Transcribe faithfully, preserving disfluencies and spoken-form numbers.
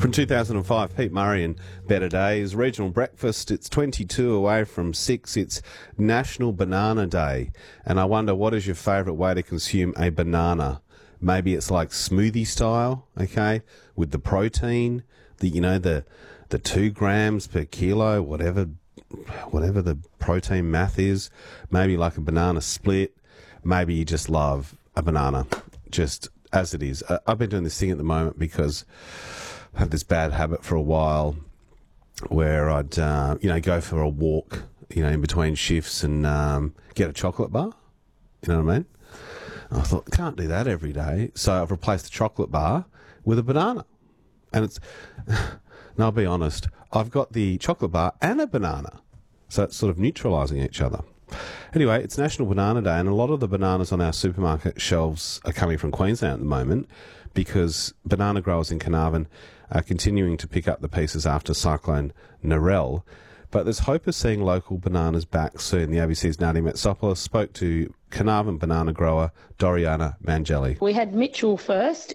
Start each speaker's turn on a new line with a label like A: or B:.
A: From two thousand five, Pete Murray and Better Days. Regional breakfast, it's twenty-two away from six. It's National Banana Day. And I wonder, what is your favourite way to consume a banana? Maybe it's like smoothie style, okay, with the protein, the you know, the the two grams per kilo, whatever whatever the protein math is. Maybe like a banana split. Maybe you just love a banana, just as it is. I've been doing this thing at the moment because I have this bad habit for a while where I'd, uh, you know, go for a walk, you know, in between shifts and um, get a chocolate bar. You know what I mean? And I thought, can't do that every day. So I've replaced the chocolate bar with a banana. And it's, and I'll be honest, I've got the chocolate bar and a banana. So it's sort of neutralising each other. Anyway, it's National Banana Day, and a lot of the bananas on our supermarket shelves are coming from Queensland at the moment because banana growers in Carnarvon are continuing to pick up the pieces after Cyclone Narelle. But there's hope of seeing local bananas back soon. The A B C's Nadia Metsopoulos spoke to Carnarvon banana grower Doriana Mangelli.
B: We had Mitchell first